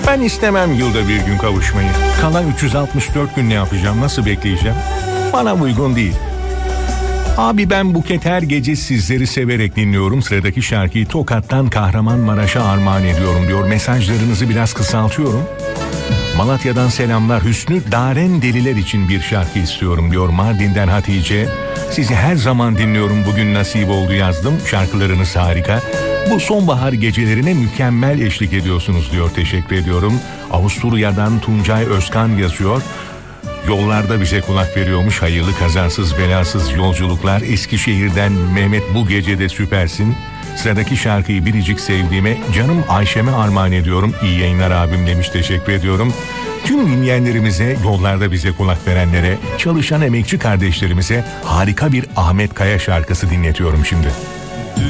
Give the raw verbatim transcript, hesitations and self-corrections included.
Ben istemem yılda bir gün kavuşmayı. Kalan üç yüz altmış dört gün ne yapacağım, nasıl bekleyeceğim? Bana uygun değil. Abi ben Buket, her gece sizleri severek dinliyorum. Sıradaki şarkıyı Tokat'tan Kahramanmaraş'a armağan ediyorum diyor. Mesajlarınızı biraz kısaltıyorum. Malatya'dan selamlar. Hüsnü Daren Deliler için bir şarkı istiyorum diyor. Mardin'den Hatice. Sizi her zaman dinliyorum, bugün nasip oldu yazdım. Şarkılarınız harika. Bu sonbahar gecelerine mükemmel eşlik ediyorsunuz diyor. Teşekkür ediyorum. Avusturya'dan Tuncay Özkan yazıyor. Yollarda bize kulak veriyormuş. Hayırlı kazasız belasız yolculuklar. Eskişehir'den Mehmet, bu gece de süpersin. Sıradaki şarkıyı biricik sevdiğime, canım Ayşem'e armağan ediyorum. İyi yayınlar abim demiş. Teşekkür ediyorum. Tüm dinleyenlerimize, yollarda bize kulak verenlere, çalışan emekçi kardeşlerimize harika bir Ahmet Kaya şarkısı dinletiyorum şimdi.